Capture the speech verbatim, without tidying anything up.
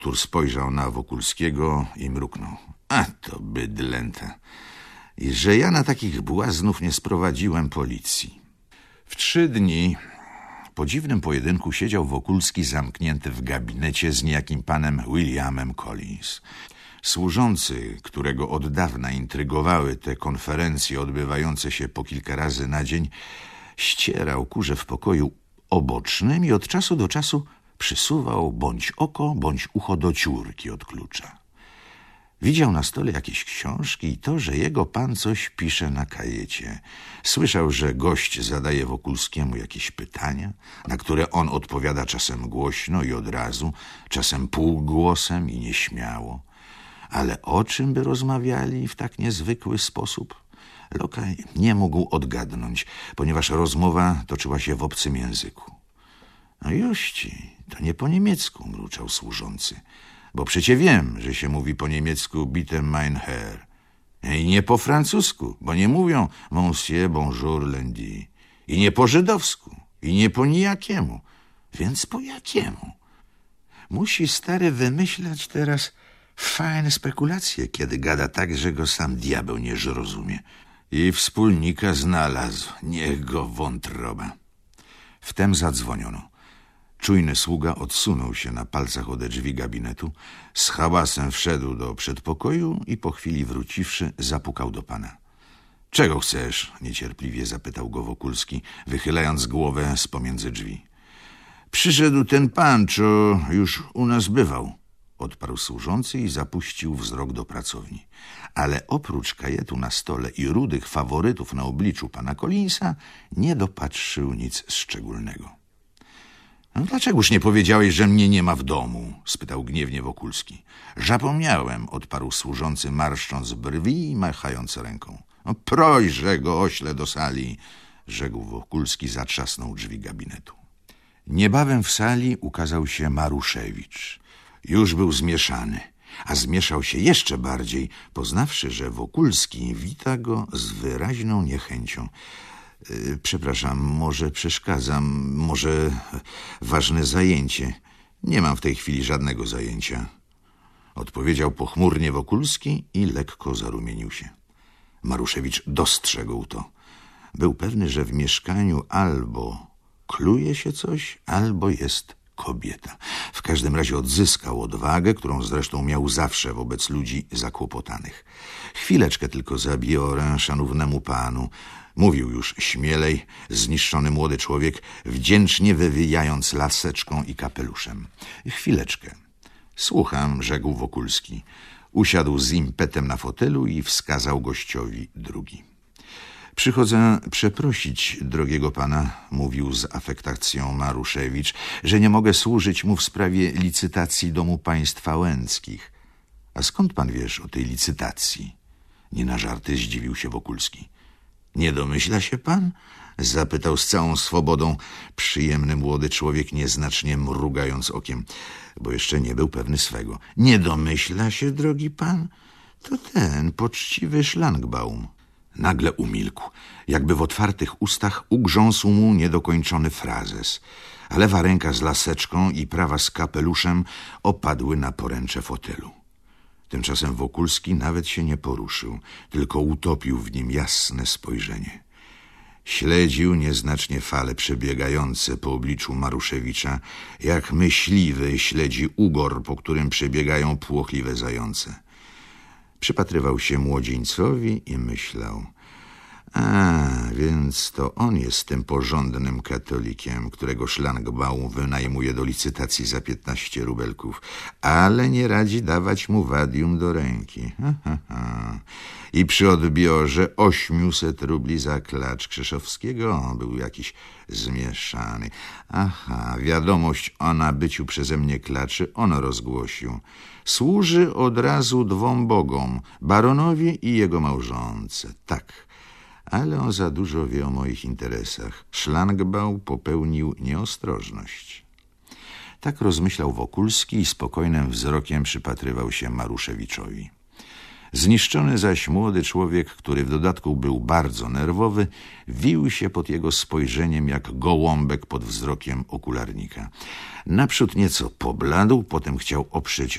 Tur spojrzał na Wokulskiego i mruknął. A to bydlęta. I że ja na takich błaznów nie sprowadziłem policji. W trzy dni po dziwnym pojedynku siedział Wokulski zamknięty w gabinecie z niejakim panem Williamem Collins. Służący, którego od dawna intrygowały te konferencje odbywające się po kilka razy na dzień, ścierał kurze w pokoju obocznym i od czasu do czasu przysuwał bądź oko, bądź ucho do ciurki od klucza. Widział na stole jakieś książki i to, że jego pan coś pisze na kajecie. Słyszał, że gość zadaje Wokulskiemu jakieś pytania, na które on odpowiada czasem głośno i od razu, czasem półgłosem i nieśmiało. Ale o czym by rozmawiali w tak niezwykły sposób? Lokaj nie mógł odgadnąć, ponieważ rozmowa toczyła się w obcym języku. No juści, to nie po niemiecku, mruczał służący, bo przecie wiem, że się mówi po niemiecku bitte mein Herr. I nie po francusku, bo nie mówią monsieur, bonjour, lundi. I nie po żydowsku, i nie po nijakiemu. Więc po jakiemu? Musi stary wymyślać teraz fajne spekulacje, kiedy gada tak, że go sam diabeł nie zrozumie. I wspólnika znalazł, niech go wątroba. Wtem zadzwoniono. Czujny sługa odsunął się na palcach ode drzwi gabinetu, z hałasem wszedł do przedpokoju i po chwili wróciwszy zapukał do pana. — Czego chcesz? — niecierpliwie zapytał go Wokulski, wychylając głowę z pomiędzy drzwi. — Przyszedł ten pan, co już u nas bywał — odparł służący i zapuścił wzrok do pracowni. Ale oprócz kajetu na stole i rudych faworytów na obliczu pana Collinsa nie dopatrzył nic szczególnego. — No, dlaczegoż nie powiedziałeś, że mnie nie ma w domu? — spytał gniewnie Wokulski. — Zapomniałem — odparł służący, marszcząc brwi i machając ręką. — No, proś, że go oślę do sali — rzekł Wokulski, zatrzasnął drzwi gabinetu. Niebawem w sali ukazał się Maruszewicz. Już był zmieszany, a zmieszał się jeszcze bardziej, poznawszy, że Wokulski wita go z wyraźną niechęcią. Przepraszam, może przeszkadzam, może ważne zajęcie. Nie mam w tej chwili żadnego zajęcia — odpowiedział pochmurnie Wokulski i lekko zarumienił się. Maruszewicz dostrzegł to. Był pewny, że w mieszkaniu albo kluje się coś, albo jest kobieta. W każdym razie odzyskał odwagę, którą zresztą miał zawsze wobec ludzi zakłopotanych. Chwileczkę tylko zabiorę szanownemu panu — mówił już śmielej zniszczony młody człowiek, wdzięcznie wywijając laseczką i kapeluszem. Chwileczkę. Słucham, rzekł Wokulski. Usiadł z impetem na fotelu i wskazał gościowi drugi. Przychodzę przeprosić drogiego pana, mówił z afektacją Maruszewicz, że nie mogę służyć mu w sprawie licytacji domu państwa Łęckich. A skąd pan wiesz o tej licytacji? Nie na żarty zdziwił się Wokulski. Nie domyśla się pan? Zapytał z całą swobodą przyjemny młody człowiek, nieznacznie mrugając okiem, bo jeszcze nie był pewny swego. Nie domyśla się, drogi pan? To ten poczciwy szlangbaum. Nagle umilkł, jakby w otwartych ustach ugrząsł mu niedokończony frazes, a lewa ręka z laseczką i prawa z kapeluszem opadły na poręcze fotelu. Tymczasem Wokulski nawet się nie poruszył, tylko utopił w nim jasne spojrzenie. Śledził nieznacznie fale przebiegające po obliczu Maruszewicza, jak myśliwy śledzi ugor, po którym przebiegają płochliwe zające. Przypatrywał się młodzieńcowi i myślał: a, więc to on jest tym porządnym katolikiem, którego szlangbaum wynajmuje do licytacji za piętnaście rubelków, ale nie radzi dawać mu wadium do ręki. Ha, ha, ha. I przy odbiorze ośmiuset rubli za klacz Krzeszowskiego on był jakiś zmieszany. Aha, wiadomość o nabyciu przeze mnie klaczy on rozgłosił. Służy od razu dwom bogom, baronowi i jego małżonce. Tak. Ale on za dużo wie o moich interesach. Szlangbaum popełnił nieostrożność. Tak rozmyślał Wokulski i spokojnym wzrokiem przypatrywał się Maruszewiczowi. Zniszczony zaś młody człowiek, który w dodatku był bardzo nerwowy, wił się pod jego spojrzeniem jak gołąbek pod wzrokiem okularnika. Naprzód nieco pobladł, potem chciał oprzeć